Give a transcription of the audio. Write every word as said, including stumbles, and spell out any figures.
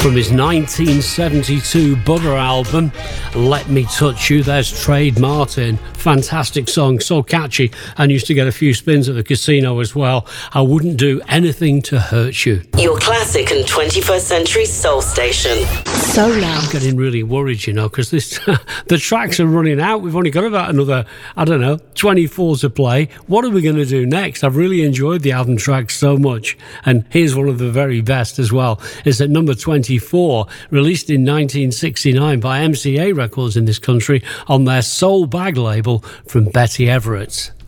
From his nineteen seventy-two Butter album, Let Me Touch You, there's Trade Martin. Fantastic song, so catchy, and used to get a few spins at the casino as well. I Wouldn't Do Anything to Hurt You. Your classic and twenty-first century soul station. Solar. I'm getting really worried, you know, because this the tracks are running out. We've only got about another, I don't know, twenty-four to play. What are we going to do next? I've really enjoyed the album tracks so much, and here's one of the very best as well. It's at number twenty-four, released in nineteen sixty-nine by M C A Records in this country on their Soul Bag label from Betty Everett.